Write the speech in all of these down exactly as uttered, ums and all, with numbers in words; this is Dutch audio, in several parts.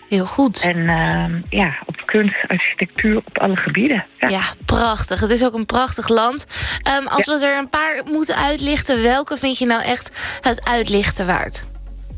Heel goed. En uh, ja, op kunst, architectuur, op alle gebieden. Ja, ja prachtig. Het is ook een prachtig land. Um, als ja. we er een paar moeten uitlichten, welke vind je nou echt het uitlichten waard?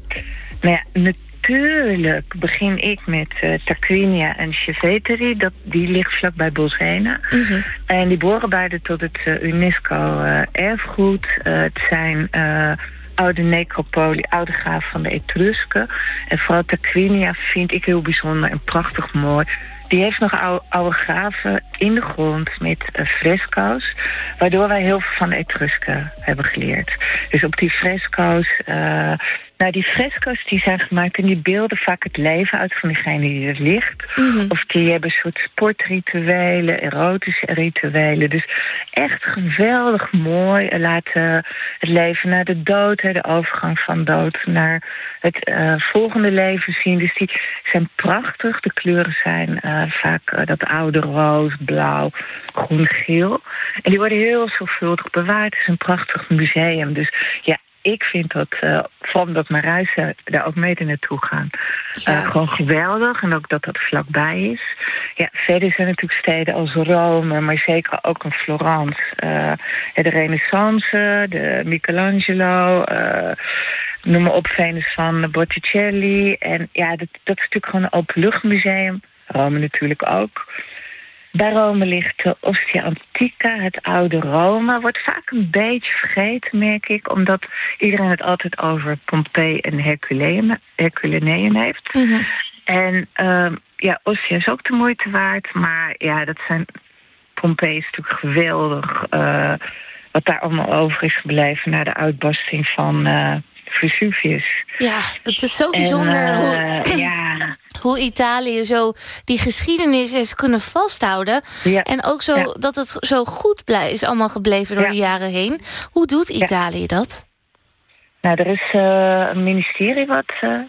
Nou ja, natuurlijk begin ik met uh, Tarquinia en Chevreteri. Dat, die ligt vlakbij Bolsena. Mm-hmm. En die behoren beide tot het uh, UNESCO-erfgoed. Uh, uh, het zijn uh, oude necropolie, oude graven van de Etrusken. En vooral Tarquinia vind ik heel bijzonder en prachtig mooi. Die heeft nog oude, oude graven in de grond met uh, fresco's, waardoor wij heel veel van de Etrusken hebben geleerd. Dus op die fresco's, uh, nou die fresco's die zijn gemaakt en die beelden vaak het leven uit van diegene die er ligt. Mm-hmm. Of die hebben een soort sportrituelen, erotische rituelen. Dus echt geweldig mooi. Laten het leven naar de dood, de overgang van dood naar het uh, volgende leven zien. Dus die zijn prachtig. De kleuren zijn uh, vaak uh, dat oude rood, blauw, groen, geel. En die worden heel zorgvuldig bewaard. Het is een prachtig museum. Dus ja, ik vind dat, uh, vooral omdat mijn reizen daar ook mede naartoe gaan, ja. uh, gewoon geweldig. En ook dat dat vlakbij is. Ja, verder zijn natuurlijk steden als Rome, maar zeker ook in Florence. Uh, de Renaissance, de Michelangelo, uh, noem maar op, Venus van Botticelli. En ja, dat, dat is natuurlijk gewoon een openluchtmuseum. Rome natuurlijk ook. Bij Rome ligt de Ostia Antica, het oude Rome. Wordt vaak een beetje vergeten, merk ik, omdat iedereen het altijd over Pompeii en Herculaneum, Herculaneum heeft. Mm-hmm. En uh, ja, Ostia is ook de moeite waard, maar ja, dat zijn Pompeii is natuurlijk geweldig. Uh, wat daar allemaal over is gebleven na de uitbarsting van uh, Vesuvius. Ja, het is zo bijzonder en, uh, hoe, ja. hoe Italië zo die geschiedenis heeft kunnen vasthouden. Ja. En ook zo ja. dat het zo goed blij is allemaal gebleven door ja. de jaren heen. Hoe doet Italië ja. dat? Nou, er is uh, een ministerie wat... Uh,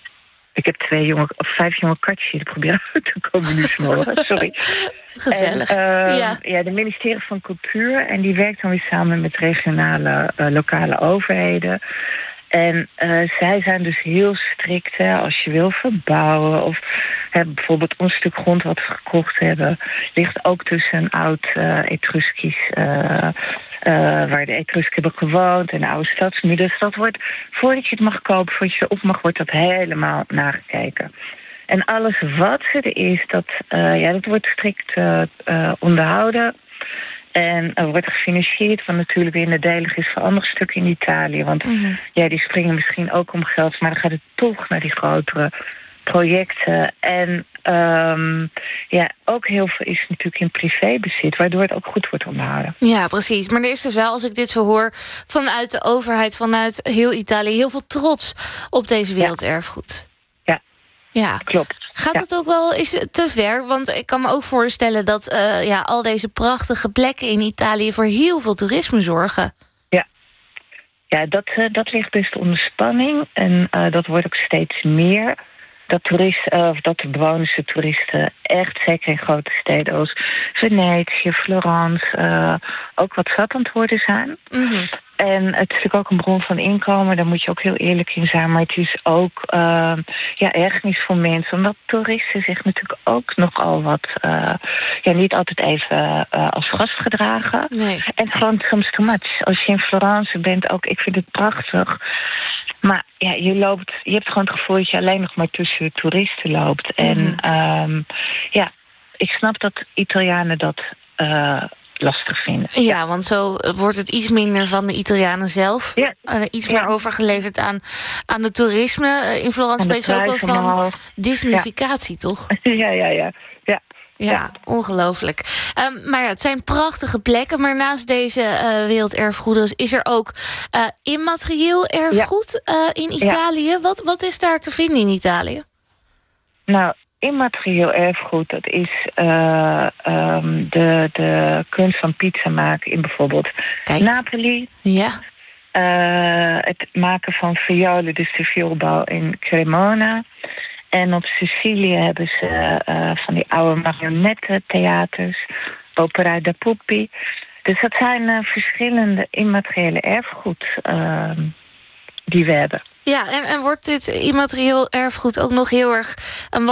ik heb twee jonge, of vijf jonge katjes die proberen uit te komen nu smoren. Sorry. Gezellig. En, uh, ja. ja, de ministerie van Cultuur. En die werkt dan weer samen met regionale, uh, lokale overheden. En uh, zij zijn dus heel strikt, hè, als je wil verbouwen. Of hè, bijvoorbeeld ons stuk grond wat we gekocht hebben, ligt ook tussen een oud uh, Etruskisch, uh, uh, waar de Etrusken hebben gewoond, en een oude stadsmuur. Dus dat wordt, voordat je het mag kopen, voordat je erop mag, wordt dat helemaal nagekeken. En alles wat er is, dat, uh, ja, dat wordt strikt uh, uh, onderhouden. En er wordt gefinancierd, wat natuurlijk weer nadelig is voor andere stukken in Italië. Want mm-hmm. ja, die springen misschien ook om geld, maar dan gaat het toch naar die grotere projecten. En um, ja, ook heel veel is natuurlijk in privébezit, waardoor het ook goed wordt onderhouden. Ja, precies. Maar er is dus wel, als ik dit zo hoor, vanuit de overheid, vanuit heel Italië, heel veel trots op deze werelderfgoed. Ja, ja. klopt. Gaat ja. het ook wel eens te ver? Want ik kan me ook voorstellen dat uh, ja, al deze prachtige plekken in Italië voor heel veel toerisme zorgen. Ja, ja dat, uh, dat ligt best onder spanning. En uh, dat wordt ook steeds meer. Dat, toeristen, uh, dat de bewoners, de toeristen, echt zeker in grote steden als Venetië, Florence, uh, ook wat zat aan het worden zijn. Mm-hmm. En het is natuurlijk ook een bron van inkomen, daar moet je ook heel eerlijk in zijn. Maar het is ook uh, ja, ergernis voor mensen, omdat toeristen zich natuurlijk ook nogal wat, uh, ja, niet altijd even uh, als gast gedragen. Nee. En gewoon soms too much. Als je in Florence bent, ook, ik vind het prachtig. Maar ja, je loopt, je hebt gewoon het gevoel dat je alleen nog maar tussen de toeristen loopt. Mm-hmm. En um, ja, ik snap dat Italianen dat Uh, lastig vinden. Ja, ja, want zo wordt het iets minder van de Italianen zelf. Ja. Uh, iets ja. meer overgeleverd aan, aan het toerisme. In Florence spreekt ze ook wel van omhoog. Disneyficatie, ja. toch? Ja, ja, ja. ja. Ja, ja, ongelooflijk. Um, maar ja, het zijn prachtige plekken. Maar naast deze uh, werelderfgoeden is er ook uh, immaterieel erfgoed ja. uh, in Italië. Ja. Wat, wat is daar te vinden in Italië? Nou, immaterieel erfgoed, dat is uh, um, de, de kunst van pizza maken in bijvoorbeeld Kijk. Napoli. Ja. Uh, het maken van violen, dus de vioolbouw in Cremona. En op Sicilië hebben ze uh, van die oude marionettentheaters, Opera da Pupi. Dus dat zijn uh, verschillende immateriële erfgoed uh, die we hebben. Ja, en, en wordt dit immaterieel erfgoed ook nog heel erg een